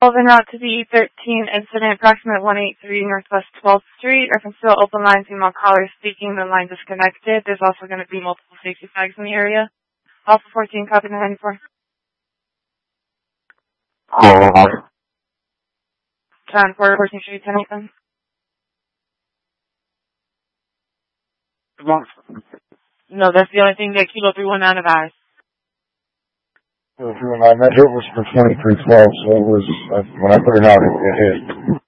En route to the E13 incident, approximate 183 Northwest 12th Street. Reference to open line, female caller speaking, the line disconnected. There's also going to be multiple safety flags in the area. Alpha 14, copy 94. John 4, 14 Street, 10 open. No, that's the only thing that Kilo 319 advised. Kilo 319, that hit was for 2312, so it was, when I put it out, it hit.